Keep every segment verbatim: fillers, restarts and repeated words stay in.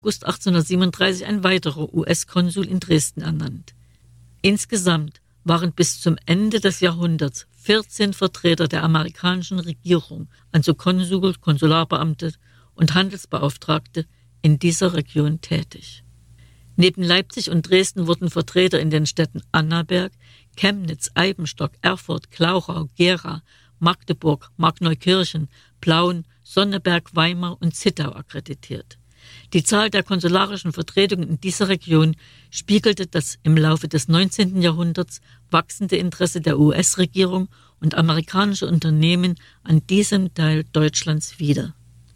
August achtzehnhundertsiebenunddreißig ein weiterer U S-Konsul in Dresden ernannt. Insgesamt waren bis zum Ende des Jahrhunderts vierzehn Vertreter der amerikanischen Regierung, also Konsul, Konsularbeamte und Handelsbeauftragte, in dieser Region tätig. Neben Leipzig und Dresden wurden Vertreter in den Städten Annaberg, Chemnitz, Eibenstock, Erfurt, Glauchau, Gera, Magdeburg, Markneukirchen, Plauen, Sonneberg, Weimar und Zittau akkreditiert. Die Zahl der konsularischen Vertretungen in dieser Region spiegelte das im Laufe des neunzehnten Jahrhunderts wachsende Interesse der U S-Regierung und amerikanischer Unternehmen an diesem Teil Deutschlands wider.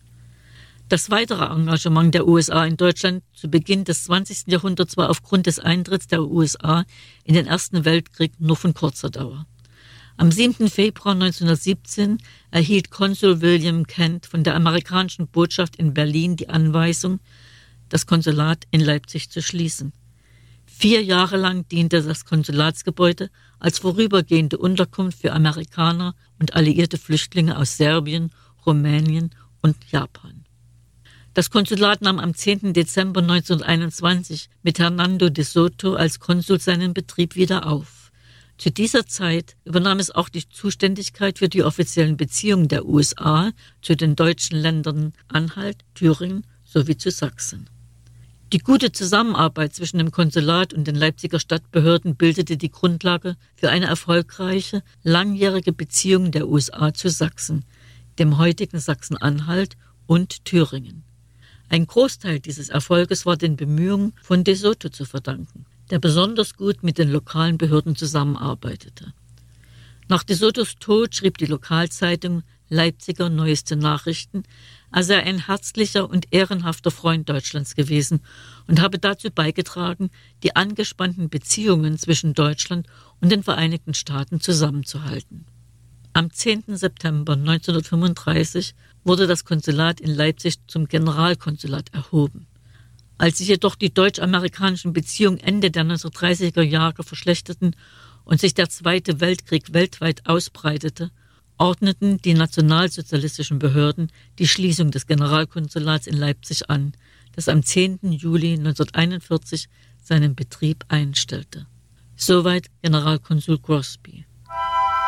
Das weitere Engagement der U S A in Deutschland zu Beginn des zwanzigsten Jahrhunderts war aufgrund des Eintritts der U S A in den Ersten Weltkrieg nur von kurzer Dauer. Am siebten Februar neunzehnhundertsiebzehn erhielt Konsul William Kent von der amerikanischen Botschaft in Berlin die Anweisung, das Konsulat in Leipzig zu schließen. Vier Jahre lang diente das Konsulatsgebäude als vorübergehende Unterkunft für Amerikaner und alliierte Flüchtlinge aus Serbien, Rumänien und Japan. Das Konsulat nahm am zehnten Dezember neunzehnhunderteinundzwanzig mit Hernando de Soto als Konsul seinen Betrieb wieder auf. Zu dieser Zeit übernahm es auch die Zuständigkeit für die offiziellen Beziehungen der U S A zu den deutschen Ländern Anhalt, Thüringen sowie zu Sachsen. Die gute Zusammenarbeit zwischen dem Konsulat und den Leipziger Stadtbehörden bildete die Grundlage für eine erfolgreiche, langjährige Beziehung der U S A zu Sachsen, dem heutigen Sachsen-Anhalt und Thüringen. Ein Großteil dieses Erfolges war den Bemühungen von de Soto zu verdanken, der besonders gut mit den lokalen Behörden zusammenarbeitete. Nach de Sotos Tod schrieb die Lokalzeitung Leipziger Neueste Nachrichten, er sei ein herzlicher und ehrenhafter Freund Deutschlands gewesen und habe dazu beigetragen, die angespannten Beziehungen zwischen Deutschland und den Vereinigten Staaten zusammenzuhalten. Am zehnten September neunzehnhundertfünfunddreißig wurde das Konsulat in Leipzig zum Generalkonsulat erhoben. Als sich jedoch die deutsch-amerikanischen Beziehungen Ende der neunzehnhundertdreißiger Jahre verschlechterten und sich der Zweite Weltkrieg weltweit ausbreitete, ordneten die nationalsozialistischen Behörden die Schließung des Generalkonsulats in Leipzig an, das am zehnten Juli neunzehnhunderteinundvierzig seinen Betrieb einstellte. Soweit Generalkonsul Crosby.